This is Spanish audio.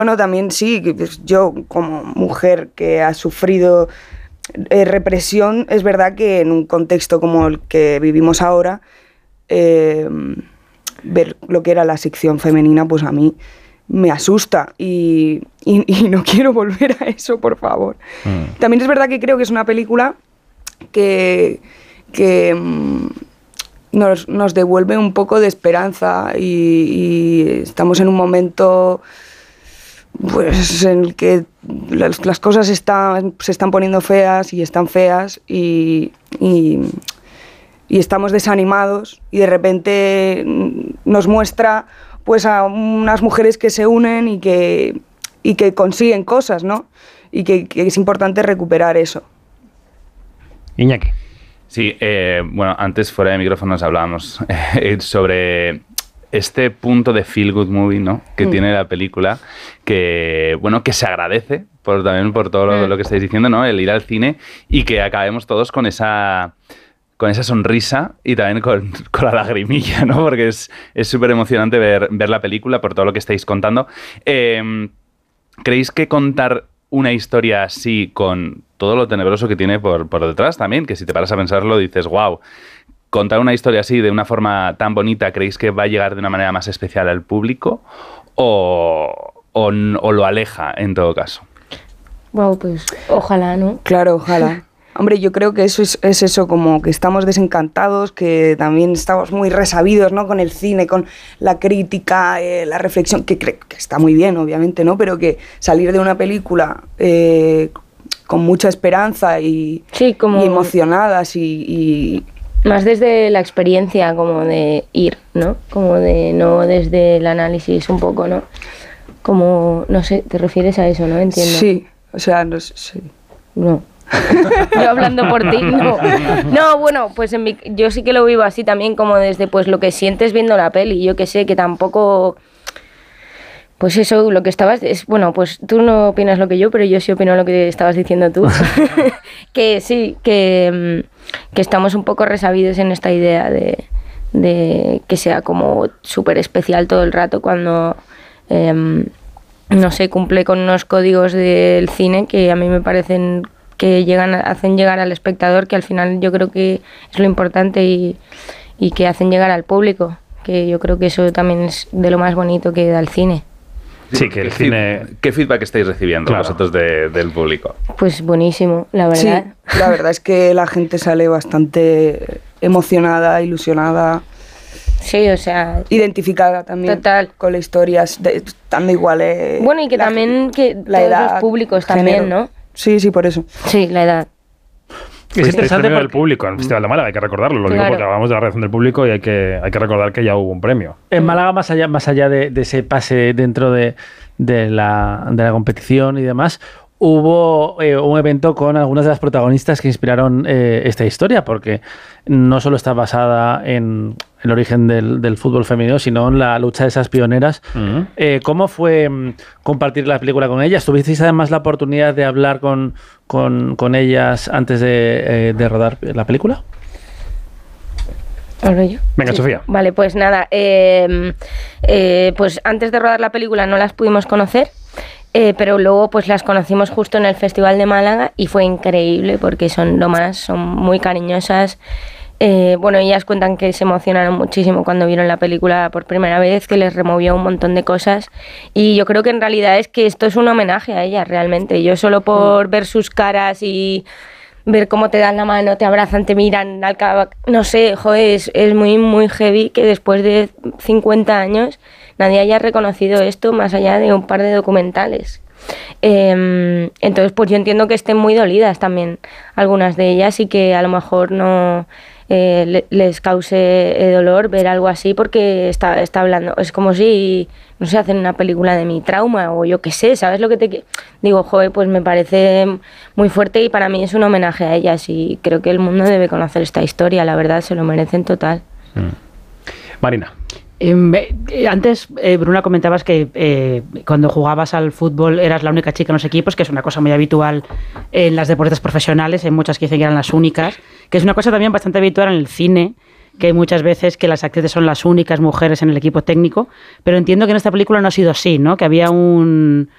Bueno, también sí, pues yo como mujer que ha sufrido represión, es verdad que en un contexto como el que vivimos ahora, ver lo que era la sección femenina, pues a mí me asusta y no quiero volver a eso, por favor. También es verdad que creo que es una película que nos devuelve un poco de esperanza y estamos en un momento pues en el que las cosas se están poniendo feas y están feas y estamos desanimados y de repente nos muestra pues a unas mujeres que se unen y que consiguen cosas, ¿no? Y que es importante recuperar eso. Iñaki. Sí, bueno, antes fuera de micrófonos hablábamos sobre este punto de feel good movie, ¿no? Que tiene la película, que bueno, que se agradece también por todo lo que estáis diciendo, ¿no? El ir al cine y que acabemos todos con esa sonrisa y también con la lagrimilla, ¿no? Porque es súper emocionante ver la película por todo lo que estáis contando. ¿Creéis que contar una historia así con todo lo tenebroso que tiene por detrás también, que si te paras a pensarlo dices, wow, contar una historia así de una forma tan bonita, ¿creéis que va a llegar de una manera más especial al público o lo aleja en todo caso? Wow, pues ojalá, ¿no? Claro, ojalá. Hombre, yo creo que eso es eso, como que estamos desencantados, que también estamos muy resabidos, ¿no? Con el cine, con la crítica, la reflexión, que creo que está muy bien, obviamente, ¿no? Pero que salir de una película con mucha esperanza y emocionadas y más desde la experiencia, como de ir, ¿no? Como de no desde el análisis un poco, ¿no? Como, no sé, ¿te refieres a eso, no? Entiendo. Sí, o sea, no sé, sí. No. Yo hablando por ti, no. No, bueno, pues yo sí que lo vivo así también, como desde pues lo que sientes viendo la peli. Yo que sé, que tampoco... Pues eso, lo que estabas... bueno, pues tú no opinas lo que yo, pero yo sí opino lo que estabas diciendo tú. Que sí, que estamos un poco resabidos en esta idea de que sea como súper especial todo el rato cuando... no sé, cumple con unos códigos del cine que a mí me parecen que hacen llegar al espectador, que al final yo creo que es lo importante y que hacen llegar al público, que yo creo que eso también es de lo más bonito que da el cine. Sí, que el cine... ¿Qué feedback estáis recibiendo vosotros del público? Pues buenísimo, la verdad. Sí, la verdad es que la gente sale bastante emocionada, ilusionada. Sí, o sea... identificada también. Total. Con la historia, estando igual... bueno, y que también que la todos edad, los públicos también, género. ¿No? Sí, por eso. Sí, la edad. Es interesante porque... el público en el Festival de Málaga, hay que recordarlo, lo digo porque hablamos de la reacción del público y hay que recordar que ya hubo un premio. En Málaga, más allá de ese pase dentro de la competición y demás, hubo un evento con algunas de las protagonistas que inspiraron esta historia, porque no solo está basada en el origen del fútbol femenino, sino en la lucha de esas pioneras. ¿Cómo fue compartir la película con ellas? ¿Tuvisteis además la oportunidad de hablar con ellas antes de rodar la película? ¿Hablo yo? Venga, sí. Sofía. Vale, pues nada, pues antes de rodar la película no las pudimos conocer, pero luego pues las conocimos justo en el Festival de Málaga y fue increíble porque son muy cariñosas. Bueno, ellas cuentan que se emocionaron muchísimo cuando vieron la película por primera vez, que les removió un montón de cosas, y yo creo que en realidad es que esto es un homenaje a ellas realmente. Yo solo por ver sus caras y ver cómo te dan la mano, te abrazan, te miran al cabo, no sé, joder, es muy, muy heavy que después de 50 años nadie haya reconocido esto más allá de un par de documentales. Entonces pues yo entiendo que estén muy dolidas también algunas de ellas y que a lo mejor no les cause dolor ver algo así, porque está hablando, es como si, no sé, hacen una película de mi trauma o yo qué sé, ¿sabes lo que te digo? Joder, pues me parece muy fuerte y para mí es un homenaje a ellas y creo que el mundo debe conocer esta historia, la verdad, se lo merecen total. Marina. Antes, Bruna, comentabas que cuando jugabas al fútbol eras la única chica en los equipos, que es una cosa muy habitual en las deportistas profesionales, hay muchas que dicen que eran las únicas, que es una cosa también bastante habitual en el cine, que hay muchas veces que las actrices son las únicas mujeres en el equipo técnico, pero entiendo que en esta película no ha sido así, ¿no? Que había un